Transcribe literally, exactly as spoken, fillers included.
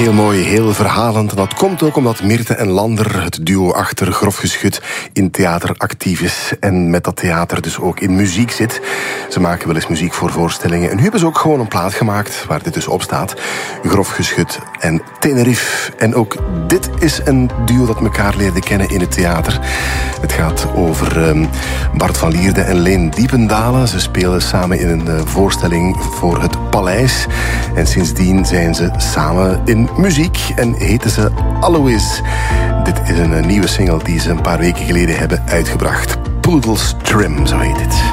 Heel mooi, heel verhalend. Dat komt ook omdat Mirte en Lander, het duo achter Grof Geschut, in theater actief is. En met dat theater dus ook in muziek zit. Ze maken wel eens muziek voor voorstellingen. En nu hebben ze ook gewoon een plaat gemaakt waar dit dus op staat. Grof Geschut en Tenerife. En ook dit is een duo dat elkaar leerde kennen in het theater. Het gaat over um, Bart van Lierde en Leen Diependalen. Ze spelen samen in een uh, voorstelling voor het Paleis. En sindsdien zijn ze samen in muziek en heten ze Alois. Dit is een, een nieuwe single die ze een paar weken geleden hebben uitgebracht. Poodle's Trim, zo heet het.